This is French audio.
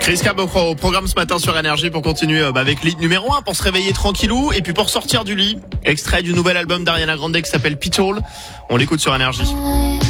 Chris Cab au programme ce matin sur Énergie pour continuer avec l'hit numéro 1 pour se réveiller tranquillou et puis pour sortir du lit. Extrait du nouvel album d'Ariana Grande qui s'appelle Pitbull. On l'écoute sur Énergie.